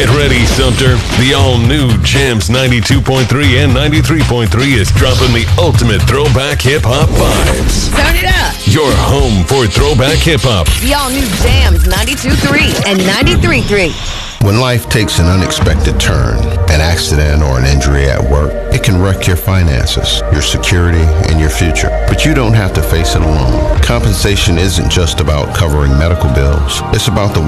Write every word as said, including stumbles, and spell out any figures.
Get ready, Sumter. The all-new Jams ninety-two point three and ninety-three point three is dropping the ultimate throwback hip-hop vibes. Turn it up. Your home for throwback hip-hop. The all-new Jams ninety-two point three and ninety-three point three. When life takes an unexpected turn, an accident or an injury at work, it can wreck your finances, your security, and your future. But you don't have to face it alone. Compensation isn't just about covering medical bills. It's about the